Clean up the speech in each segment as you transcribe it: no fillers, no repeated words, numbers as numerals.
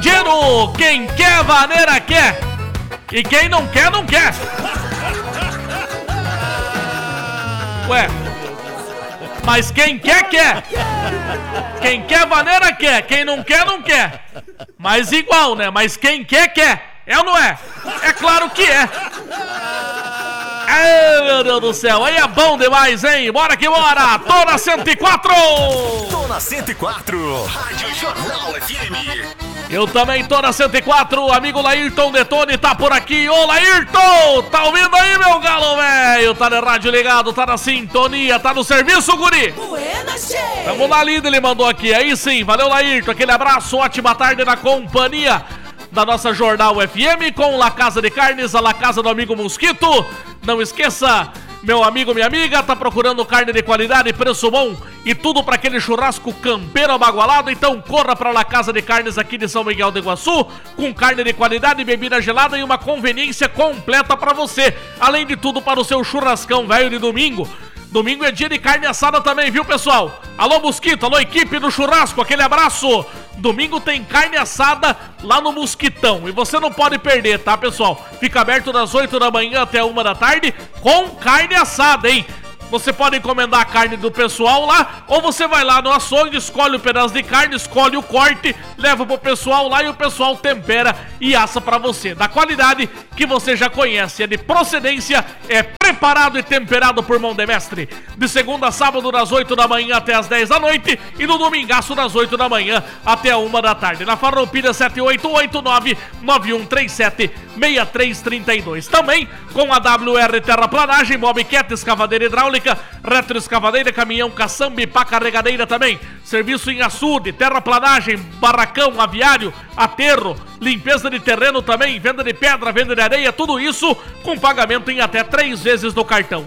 Giro, quem quer vaneira quer. E quem não quer, não quer. Ué, mas quem quer, quer. Quem quer vaneira quer, quem não quer, não quer. Mas igual, né? Mas quem quer, quer. É ou não é? É claro que é. Ai, meu Deus do céu, aí é bom demais, hein? Bora que bora! Tô na 104! Tô na 104, Rádio Jornal FM. Eu também tô na 104, amigo Laírton Detone tá por aqui. Ô Laírton, tá ouvindo aí, meu galo velho? Tá na rádio ligado, tá na sintonia, tá no serviço, guri? Tamo na lida, ele mandou aqui, aí sim, valeu Laírton, aquele abraço, ótima tarde na companhia da nossa Jornal FM com La Casa de Carnes, a La Casa do Amigo Mosquito. Não esqueça, meu amigo, minha amiga, tá procurando carne de qualidade, preço bom e tudo para aquele churrasco campeiro abagualado? Então corra para La Casa de Carnes aqui de São Miguel do Iguaçu, com carne de qualidade, bebida gelada e uma conveniência completa para você. Além de tudo, para o seu churrascão velho de domingo. Domingo é dia de carne assada também, viu, pessoal? Alô, Mosquito, alô, equipe do churrasco, aquele abraço. Domingo tem carne assada lá no Mosquitão e você não pode perder, tá, pessoal? Fica aberto das 8 da manhã até 1 da tarde com carne assada, hein? Você pode encomendar a carne do pessoal lá, ou você vai lá no açougue, escolhe um pedaço de carne, escolhe o corte, leva pro pessoal lá e o pessoal tempera e assa pra você. Da qualidade que você já conhece, é de procedência, é preparado e temperado por mão de mestre. De segunda a sábado, das 8 da manhã até as 10 da noite e no domingaço, das 8 da manhã até a 1 da tarde. Na Farroupilha 7889-9137-6332. Também com a WR Terraplanagem, Bobcat, escavadeira hidráulica, retroescavadeira, caminhão, caçamba e pá carregadeira também. Serviço em açude, terraplanagem, barracão, aviário, aterro, limpeza de terreno também, venda de pedra, venda de areia, tudo isso com pagamento em até 3 vezes no cartão.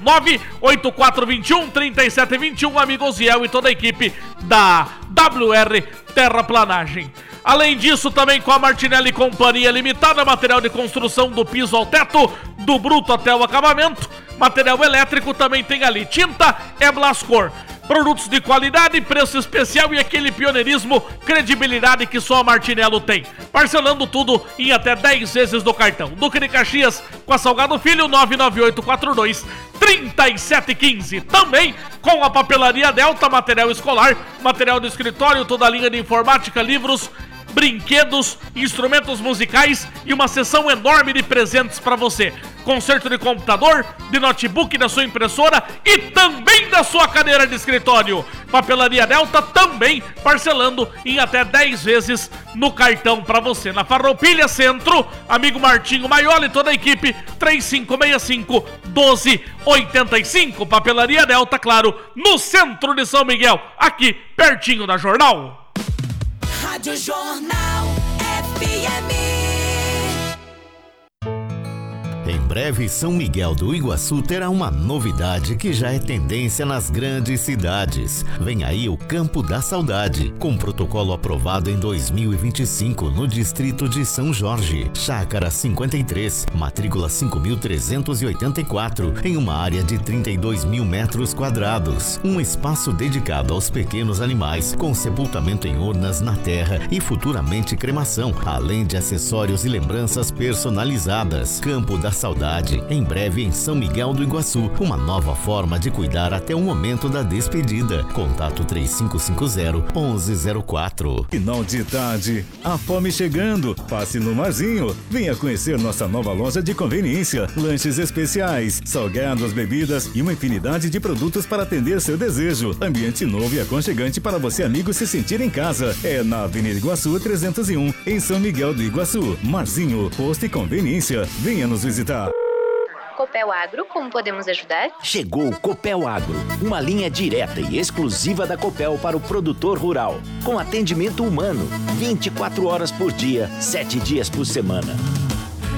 98421-3721, amigo Ziel e toda a equipe da WR Terraplanagem. Além disso, também com a Martinelli Companhia Limitada, material de construção do piso ao teto, do bruto até o acabamento. Material elétrico também tem ali. Tinta é Blascor. Produtos de qualidade, preço especial e aquele pioneirismo, credibilidade que só a Martinello tem. Parcelando tudo em até 10 vezes do cartão. Duque de Caxias com a Salgado Filho, 99842-3715. Também com a Papelaria Delta, material escolar, material de escritório, toda a linha de informática, livros, brinquedos, instrumentos musicais e uma seção enorme de presentes para você. Conserto de computador, de notebook, da sua impressora e também da sua cadeira de escritório. Papelaria Delta também parcelando em até 10 vezes no cartão para você. Na Farroupilha Centro, amigo Martinho Maioli e toda a equipe, 3565-1285. Papelaria Delta, claro, no centro de São Miguel, aqui pertinho da Jornal. Rádio Jornal FM. Em breve, São Miguel do Iguaçu terá uma novidade que já é tendência nas grandes cidades. Vem aí o Campo da Saudade, com protocolo aprovado em 2025 no distrito de São Jorge. Chácara 53, matrícula 5.384, em uma área de 32 mil metros quadrados. Um espaço dedicado aos pequenos animais, com sepultamento em urnas na terra e futuramente cremação, além de acessórios e lembranças personalizadas. Campo da Saudade, em breve em São Miguel do Iguaçu, uma nova forma de cuidar até o momento da despedida. Contato 3550-1104. Final de tarde, a fome chegando. Passe no Marzinho. Venha conhecer nossa nova loja de conveniência. Lanches especiais, salgados, bebidas e uma infinidade de produtos para atender seu desejo. Ambiente novo e aconchegante para você, amigo, se sentir em casa. É na Avenida Iguaçu 301, em São Miguel do Iguaçu. Marzinho, posto e conveniência. Venha nos visitar. Copel Agro, como podemos ajudar? Chegou o Copel Agro, uma linha direta e exclusiva da Copel para o produtor rural, com atendimento humano, 24 horas por dia, 7 dias por semana.